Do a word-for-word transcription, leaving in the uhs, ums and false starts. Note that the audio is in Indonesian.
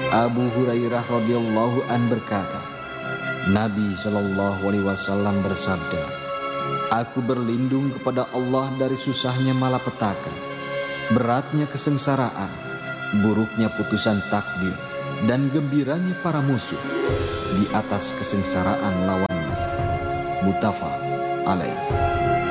Abu Hurairah radhiyallahu an berkata, Nabi Shallallahu alaihi wasallam bersabda, "Aku berlindung kepada Allah dari susahnya malapetaka, beratnya kesengsaraan, buruknya putusan takdir, dan gembiranya para musuh di atas kesengsaraan lawannya." Muttafaq alaih.